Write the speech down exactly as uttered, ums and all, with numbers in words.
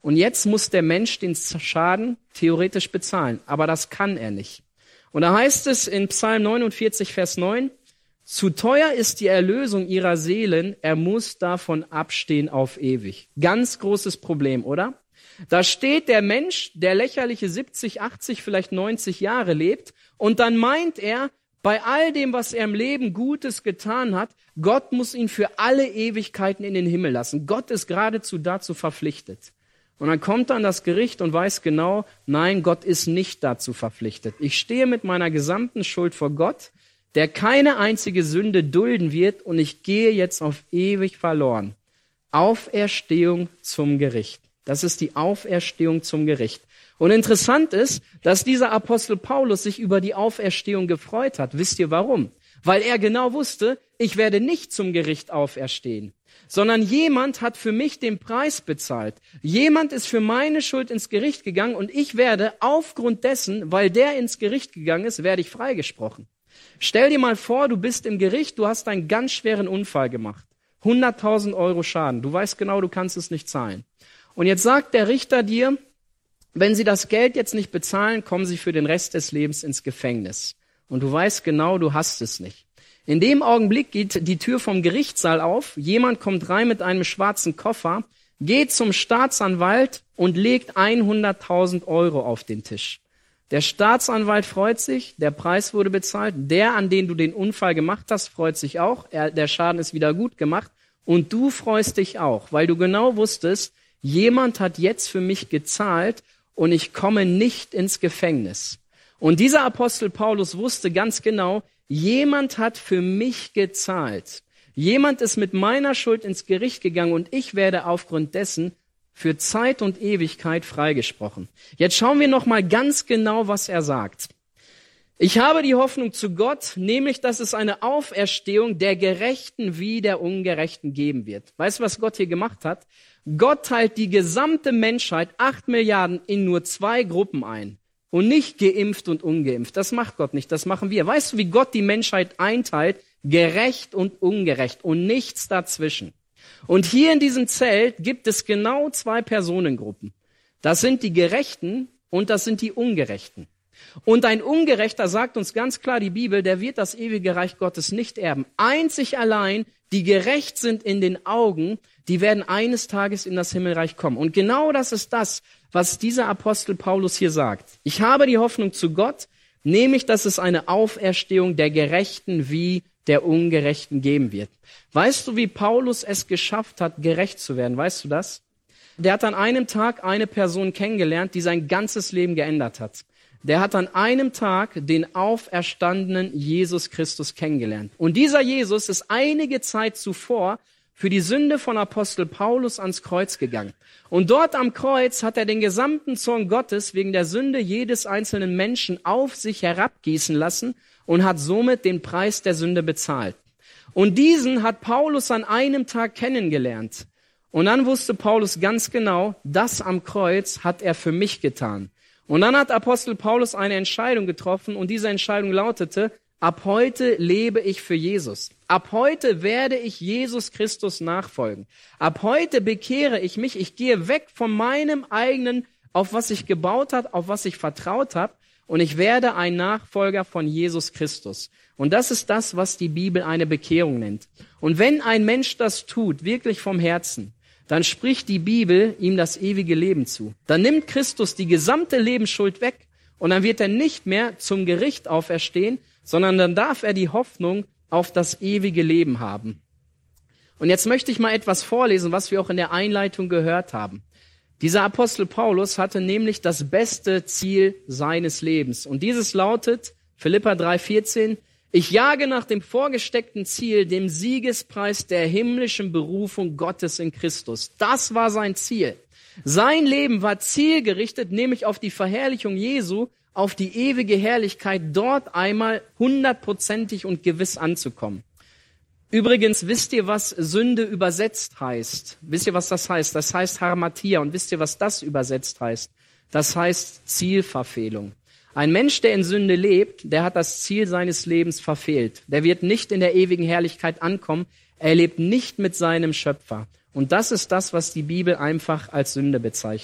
Und jetzt muss der Mensch den Schaden theoretisch bezahlen. Aber das kann er nicht. Und da heißt es in Psalm neunundvierzig, Vers neun, zu teuer ist die Erlösung ihrer Seelen, er muss davon abstehen auf ewig. Ganz großes Problem, oder? Da steht der Mensch, der lächerliche siebzig, achtzig, vielleicht neunzig Jahre lebt, und dann meint er, bei all dem, was er im Leben Gutes getan hat, Gott muss ihn für alle Ewigkeiten in den Himmel lassen. Gott ist geradezu dazu verpflichtet. Und dann kommt er an das Gericht und weiß genau, nein, Gott ist nicht dazu verpflichtet. Ich stehe mit meiner gesamten Schuld vor Gott, der keine einzige Sünde dulden wird, und ich gehe jetzt auf ewig verloren. Auferstehung zum Gericht. Das ist die Auferstehung zum Gericht. Und interessant ist, dass dieser Apostel Paulus sich über die Auferstehung gefreut hat. Wisst ihr warum? Weil er genau wusste, ich werde nicht zum Gericht auferstehen, sondern jemand hat für mich den Preis bezahlt. Jemand ist für meine Schuld ins Gericht gegangen, und ich werde aufgrund dessen, weil der ins Gericht gegangen ist, werde ich freigesprochen. Stell dir mal vor, du bist im Gericht, du hast einen ganz schweren Unfall gemacht. hunderttausend Euro Schaden. Du weißt genau, du kannst es nicht zahlen. Und jetzt sagt der Richter dir, wenn Sie das Geld jetzt nicht bezahlen, kommen Sie für den Rest des Lebens ins Gefängnis. Und du weißt genau, du hast es nicht. In dem Augenblick geht die Tür vom Gerichtssaal auf, jemand kommt rein mit einem schwarzen Koffer, geht zum Staatsanwalt und legt hunderttausend Euro auf den Tisch. Der Staatsanwalt freut sich, der Preis wurde bezahlt, der, an den du den Unfall gemacht hast, freut sich auch, er, der Schaden ist wieder gut gemacht, und du freust dich auch, weil du genau wusstest, jemand hat jetzt für mich gezahlt und ich komme nicht ins Gefängnis. Und dieser Apostel Paulus wusste ganz genau, jemand hat für mich gezahlt. Jemand ist mit meiner Schuld ins Gericht gegangen, und ich werde aufgrund dessen für Zeit und Ewigkeit freigesprochen. Jetzt schauen wir noch mal ganz genau, was er sagt. Ich habe die Hoffnung zu Gott, nämlich, dass es eine Auferstehung der Gerechten wie der Ungerechten geben wird. Weißt du, was Gott hier gemacht hat? Gott teilt die gesamte Menschheit, acht Milliarden, in nur zwei Gruppen ein. Und nicht geimpft und ungeimpft. Das macht Gott nicht, das machen wir. Weißt du, wie Gott die Menschheit einteilt? Gerecht und ungerecht und nichts dazwischen. Und hier in diesem Zelt gibt es genau zwei Personengruppen. Das sind die Gerechten und das sind die Ungerechten. Und ein Ungerechter, sagt uns ganz klar die Bibel, der wird das ewige Reich Gottes nicht erben. Einzig allein, die gerecht sind in den Augen, die werden eines Tages in das Himmelreich kommen. Und genau das ist das, was dieser Apostel Paulus hier sagt. Ich habe die Hoffnung zu Gott, nämlich, dass es eine Auferstehung der Gerechten wie der Ungerechten geben wird. Weißt du, wie Paulus es geschafft hat, gerecht zu werden? Weißt du das? Der hat an einem Tag eine Person kennengelernt, die sein ganzes Leben geändert hat. Der hat an einem Tag den auferstandenen Jesus Christus kennengelernt. Und dieser Jesus ist einige Zeit zuvor für die Sünde von Apostel Paulus ans Kreuz gegangen. Und dort am Kreuz hat er den gesamten Zorn Gottes wegen der Sünde jedes einzelnen Menschen auf sich herabgießen lassen und hat somit den Preis der Sünde bezahlt. Und diesen hat Paulus an einem Tag kennengelernt. Und dann wusste Paulus ganz genau, das am Kreuz hat er für mich getan. Und dann hat Apostel Paulus eine Entscheidung getroffen, und diese Entscheidung lautete, ab heute lebe ich für Jesus. Ab heute werde ich Jesus Christus nachfolgen. Ab heute bekehre ich mich, ich gehe weg von meinem eigenen, auf was ich gebaut habe, auf was ich vertraut habe, und ich werde ein Nachfolger von Jesus Christus. Und das ist das, was die Bibel eine Bekehrung nennt. Und wenn ein Mensch das tut, wirklich vom Herzen, dann spricht die Bibel ihm das ewige Leben zu. Dann nimmt Christus die gesamte Lebensschuld weg, und dann wird er nicht mehr zum Gericht auferstehen, sondern dann darf er die Hoffnung auf das ewige Leben haben. Und jetzt möchte ich mal etwas vorlesen, was wir auch in der Einleitung gehört haben. Dieser Apostel Paulus hatte nämlich das beste Ziel seines Lebens. Und dieses lautet, Philipper drei vierzehn, ich jage nach dem vorgesteckten Ziel, dem Siegespreis der himmlischen Berufung Gottes in Christus. Das war sein Ziel. Sein Leben war zielgerichtet, nämlich auf die Verherrlichung Jesu, auf die ewige Herrlichkeit, dort einmal hundertprozentig und gewiss anzukommen. Übrigens, wisst ihr, was Sünde übersetzt heißt? Wisst ihr, was das heißt? Das heißt Harmatia. Und wisst ihr, was das übersetzt heißt? Das heißt Zielverfehlung. Ein Mensch, der in Sünde lebt, der hat das Ziel seines Lebens verfehlt. Der wird nicht in der ewigen Herrlichkeit ankommen. Er lebt nicht mit seinem Schöpfer. Und das ist das, was die Bibel einfach als Sünde bezeichnet.